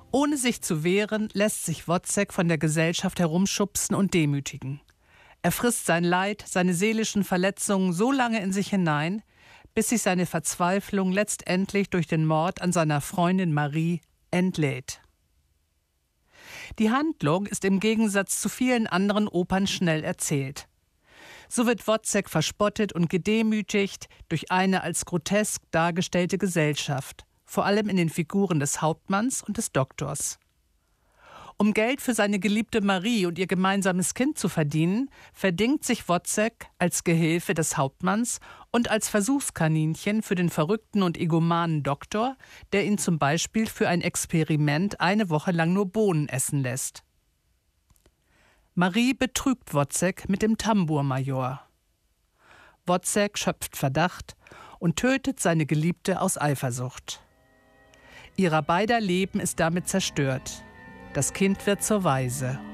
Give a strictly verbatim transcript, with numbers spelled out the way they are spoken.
Ohne sich zu wehren, lässt sich Wozzeck von der Gesellschaft herumschubsen und demütigen. Er frisst sein Leid, seine seelischen Verletzungen so lange in sich hinein, bis sich seine Verzweiflung letztendlich durch den Mord an seiner Freundin Marie entlädt. Die Handlung ist im Gegensatz zu vielen anderen Opern schnell erzählt. So wird Wozzeck verspottet und gedemütigt durch eine als grotesk dargestellte Gesellschaft, vor allem in den Figuren des Hauptmanns und des Doktors. Um Geld für seine geliebte Marie und ihr gemeinsames Kind zu verdienen, verdingt sich Wozzeck als Gehilfe des Hauptmanns und als Versuchskaninchen für den verrückten und egomanen Doktor, der ihn zum Beispiel für ein Experiment eine Woche lang nur Bohnen essen lässt. Marie betrügt Wozzeck mit dem Tambourmajor. Wozzeck schöpft Verdacht und tötet seine Geliebte aus Eifersucht. Ihrer beider Leben ist damit zerstört. Das Kind wird zur Waise